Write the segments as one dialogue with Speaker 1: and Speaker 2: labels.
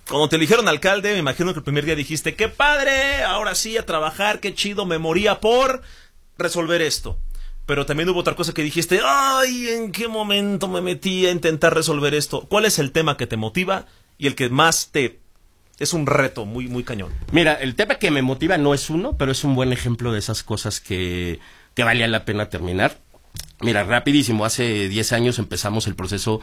Speaker 1: Cuando te eligieron alcalde, me imagino que el primer día dijiste, ¡qué padre! Ahora sí, a trabajar, qué chido, me moría por resolver esto. Pero también hubo otra cosa que dijiste, ¡ay! ¿En qué momento me metí a intentar resolver esto? ¿Cuál es el tema que te motiva y el que más es un reto muy, muy cañón?
Speaker 2: Mira, el tema que me motiva no es uno, pero es un buen ejemplo de esas cosas que valía la pena terminar. Mira, rapidísimo, hace 10 años empezamos el proceso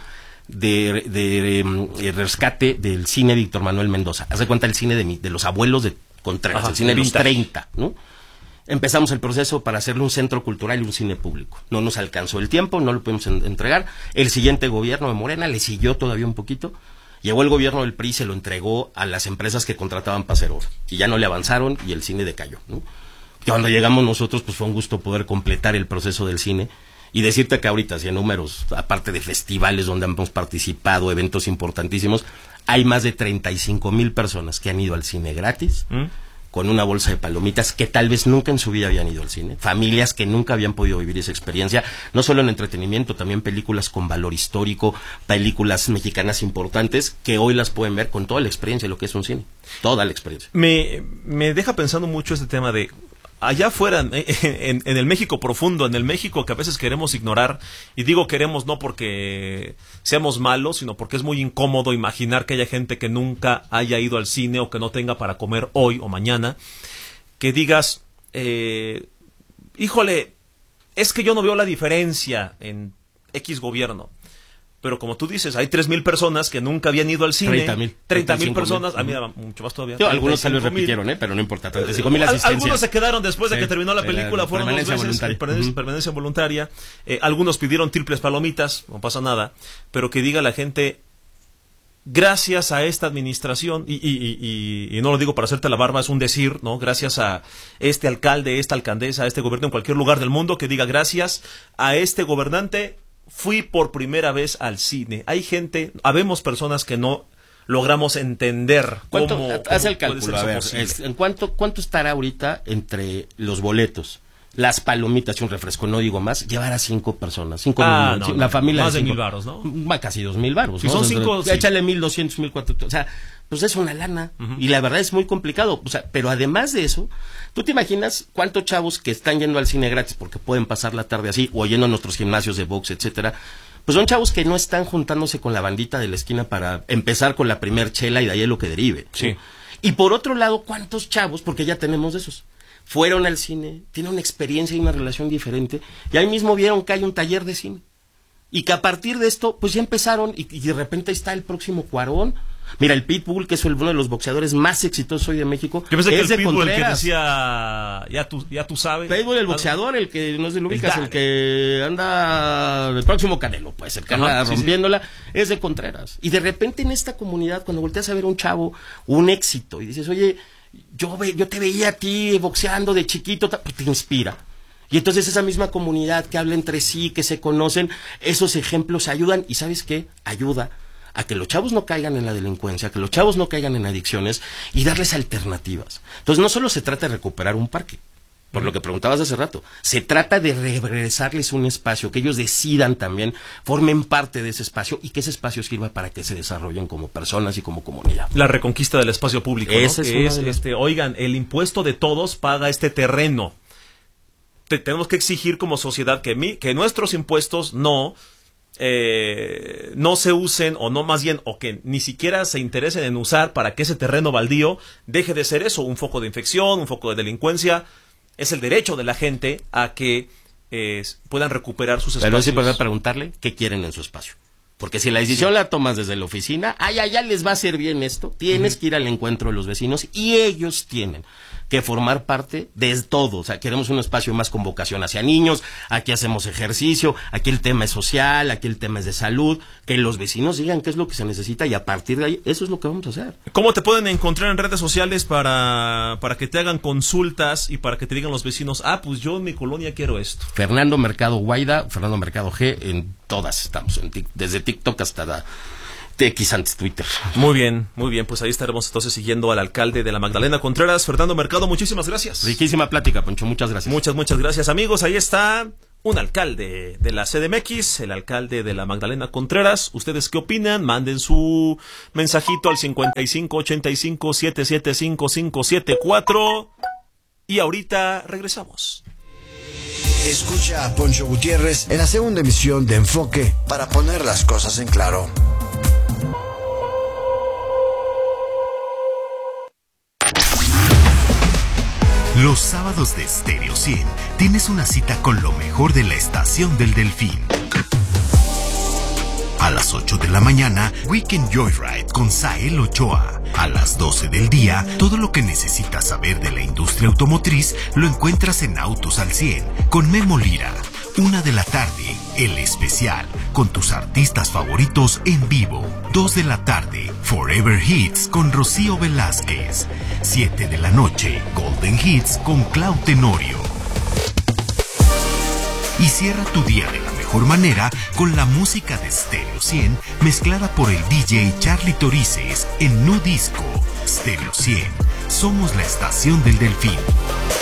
Speaker 2: de rescate del cine Víctor Manuel Mendoza. Haz de cuenta el cine de los abuelos de Contreras, el cine de los 30, ¿no? Empezamos el proceso para hacerle un centro cultural y un cine público. No nos alcanzó el tiempo, no lo pudimos entregar. El siguiente gobierno de Morena le siguió todavía un poquito. Llegó el gobierno del PRI y se lo entregó a las empresas que contrataban para hacer obra. Y ya no le avanzaron y el cine decayó, ¿no? Cuando llegamos nosotros, pues fue un gusto poder completar el proceso del cine. Y decirte que ahorita, si en números, aparte de festivales donde hemos participado, eventos importantísimos, hay más de 35,000 personas que han ido al cine gratis, con una bolsa de palomitas, que tal vez nunca en su vida habían ido al cine, familias que nunca habían podido vivir esa experiencia, no solo en entretenimiento, también películas con valor histórico, películas mexicanas importantes, que hoy las pueden ver con toda la experiencia de lo que es un cine, toda la experiencia.
Speaker 1: Me deja pensando mucho este tema de allá afuera, en el México profundo, en el México que a veces queremos ignorar, y digo queremos no porque seamos malos, sino porque es muy incómodo imaginar que haya gente que nunca haya ido al cine o que no tenga para comer hoy o mañana, que digas, híjole, es que yo no veo la diferencia en X gobierno. Pero como tú dices, hay 3,000 personas que nunca habían ido al cine. 30,000 personas. A mí mucho más todavía.
Speaker 2: Algunos se los repitieron, pero no importa. 35,000 asistencias.
Speaker 1: Algunos se quedaron después de que terminó la película. Fueron 2 veces permanencia voluntaria. Algunos pidieron triples palomitas. No pasa nada. Pero que diga la gente, gracias a esta administración, y no lo digo para hacerte la barba, es un decir, ¿no? Gracias a este alcalde, esta alcaldesa, a este gobierno en cualquier lugar del mundo, que diga gracias a este gobernante, fui por primera vez al cine. Habemos personas que no logramos entender cómo
Speaker 2: haz el cálculo, a ver, ¿en cuánto estará ahorita entre los boletos, las palomitas y un refresco, no digo más, llevar a 5 personas, 5 niños, la familia
Speaker 1: más
Speaker 2: de
Speaker 1: 1,000 varos, ¿no?
Speaker 2: Casi 2,000 varos,
Speaker 1: si
Speaker 2: ¿no?
Speaker 1: son 5, sí.
Speaker 2: Échale 1,200, 1,400, o sea, pues es una lana, y la verdad es muy complicado, o sea, pero además de eso, ¿tú te imaginas cuántos chavos que están yendo al cine gratis porque pueden pasar la tarde así, o yendo a nuestros gimnasios de box, etcétera? Pues son chavos que no están juntándose con la bandita de la esquina para empezar con la primer chela y de ahí es lo que derive.
Speaker 1: Sí.
Speaker 2: Y por otro lado, ¿cuántos chavos, porque ya tenemos de esos, fueron al cine, tienen una experiencia y una relación diferente, y ahí mismo vieron que hay un taller de cine? Y que a partir de esto, pues ya empezaron, y de repente está el próximo Cuarón. Mira, el Pitbull, que es uno de los boxeadores más exitosos hoy de México.
Speaker 1: Yo pensé que el Pitbull, el que decía, ya tú sabes.
Speaker 2: Pitbull, el boxeador, el que no se lo ubicas, el que anda, el próximo Canelo, pues, el que anda rompiéndola, es de Contreras. Y de repente en esta comunidad, cuando volteas a ver a un chavo, un éxito, y dices, oye, yo te veía a ti boxeando de chiquito, pues te inspira. Y entonces esa misma comunidad que habla entre sí, que se conocen, esos ejemplos ayudan, y ¿sabes qué? Ayuda a que los chavos no caigan en la delincuencia, que los chavos no caigan en adicciones y darles alternativas. Entonces no solo se trata de recuperar un parque, por lo que preguntabas hace rato, se trata de regresarles un espacio, que ellos decidan también, formen parte de ese espacio y que ese espacio sirva para que se desarrollen como personas y como comunidad.
Speaker 1: La reconquista del espacio público, ¿no?
Speaker 2: Ese es
Speaker 1: oigan, el impuesto de todos paga este terreno. Tenemos que exigir como sociedad que nuestros impuestos no se usen, o no, más bien, o que ni siquiera se interesen en usar para que ese terreno baldío deje de ser eso, un foco de infección, un foco de delincuencia. Es el derecho de la gente a que puedan recuperar sus espacios.
Speaker 2: Pero es importante preguntarle qué quieren en su espacio. Porque si la decisión la tomas desde la oficina, ya les va a hacer bien esto, tienes que ir al encuentro de los vecinos, y ellos tienen que formar parte de todo. O sea, queremos un espacio más con vocación hacia niños, aquí hacemos ejercicio, aquí el tema es social, aquí el tema es de salud, que los vecinos digan qué es lo que se necesita, y a partir de ahí, eso es lo que vamos a hacer.
Speaker 1: ¿Cómo te pueden encontrar en redes sociales para que te hagan consultas y para que te digan los vecinos, pues yo en mi colonia quiero esto?
Speaker 2: Fernando Mercado Guaida, Fernando Mercado G, en todas estamos, desde TikTok hasta TX antes Twitter.
Speaker 1: Muy bien, pues ahí estaremos entonces siguiendo al alcalde de la Magdalena Contreras, Fernando Mercado. Muchísimas gracias.
Speaker 2: Riquísima plática, Poncho, muchas gracias.
Speaker 1: Muchas gracias, amigos. Ahí está un alcalde de la CDMX, el alcalde de la Magdalena Contreras. ¿Ustedes qué opinan? Manden su mensajito al 5585-775-574 y ahorita regresamos.
Speaker 3: Escucha a Poncho Gutiérrez en la segunda emisión de Enfoque para poner las cosas en claro.
Speaker 4: Los sábados de Stereo 100 tienes una cita con lo mejor de la Estación del Delfín. A las 8 de la mañana, Weekend Joyride con Sael Ochoa. A las 12 del día, todo lo que necesitas saber de la industria automotriz lo encuentras en Autos al 100 con Memo Lira. 1 de la tarde, El Especial, con tus artistas favoritos en vivo. 2 de la tarde, Forever Hits con Rocío Velázquez. 7 de la noche, Golden Hits con Clau Tenorio. Y cierra tu día de la mejor manera con la música de Stereo 100 mezclada por el DJ Charlie Torices en Nu Disco. Stereo 100, somos la Estación del Delfín.